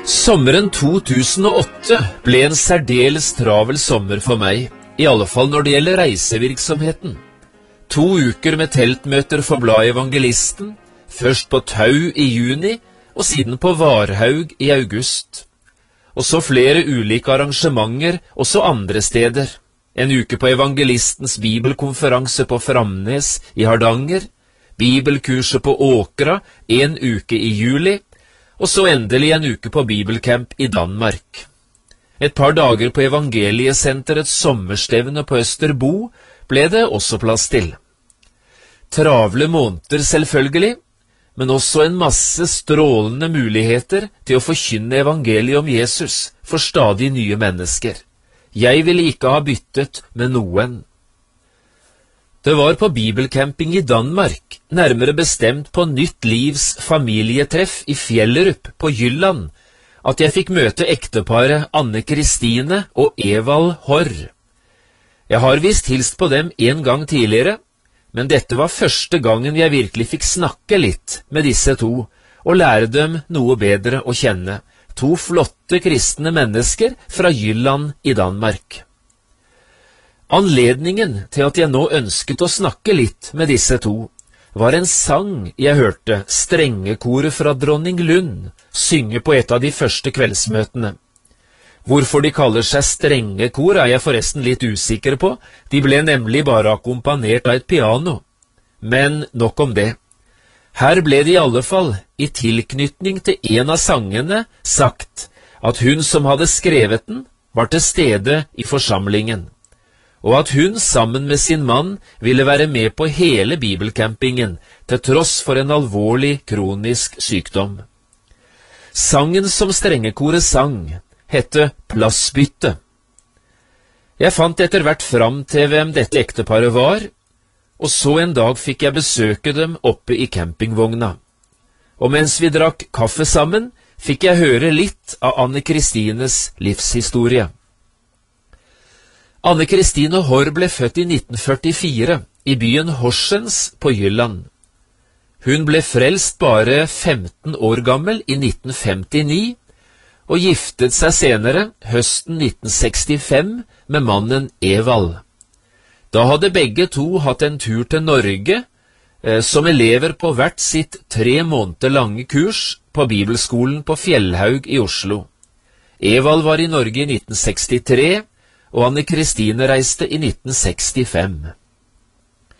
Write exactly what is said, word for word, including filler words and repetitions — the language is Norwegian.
Sommeren to tusen og åtte ble en særdeles travel sommer for meg, i alle fall når det gjelder reisevirksomheten. To uker med teltmøter for bladet Evangelisten, først på Tau i juni, og siden på Varhaug i august. Og så flere ulike arrangementer, også andre steder. En uke på Evangelistens bibelkonferanse på Framnes i Hardanger, bibelkurset på Åkra en uke i juli, og så endelig en uke på bibelcamp i Danmark. Et par dager på Evangeliesenterets sommerstevne på Østerbo ble det også plass til. Travle måneder selvfølgelig, men også en masse strålende muligheter til å forkynne evangeliet om Jesus for stadig nye mennesker. Jeg ville ikke ha byttet med noen. Det var på bibelcamping i Danmark, nærmere bestemt på Nytt Livs familietreff i Fjellerup på Jylland, at jeg fikk møte ekteparet Anne Kristine og Evald Horr. Jeg har vist hilst på dem en gang tidligere, men dette var første gangen jeg virkelig fikk snakke litt med disse to, og lære dem noe bedre å kjenne. To flotte kristne mennesker fra Jylland i Danmark. Anledningen til at jeg nå ønsket å snakke litt med disse to, var en sang jeg hørte strengekoret fra Dronning Lund synge på et av de første kveldsmøtene. Hvorfor de kaller seg strengekor er jeg forresten litt usikker på, de ble nemlig bare akkompanert av et piano. Men nok om det. Her ble det i alle fall, i tilknytning til en av sangene, sagt at hun som hadde skrevet den, var til stede i forsamlingen, og at hun sammen med sin mann ville være med på hele bibelcampingen, til tross for en alvorlig kronisk sykdom. Sangen som strengekoret sang, hette Plassbytte. Jeg fant etter hvert fram til hvem dette ekteparet var, og så en dag fikk jeg besøke dem oppe i campingvogna. Og mens vi drakk kaffe sammen, fikk jeg høre litt av Anne Kristines livshistorie. Anne Kristine Horr ble født i nitten førtifire i byen Horsens på Jylland. Hun ble frelst bare femten år gammel i nitten femtini, og giftet seg senere, høsten nitten sekstifem, med mannen Evald. Da hadde begge to hatt en tur til Norge, eh, som elever på hvert sitt tre måneder lange kurs på Bibelskolen på Fjellhaug i Oslo. Evald var i Norge i nitten sekstitre, og Anne Kristine reiste i nitten sekstifem.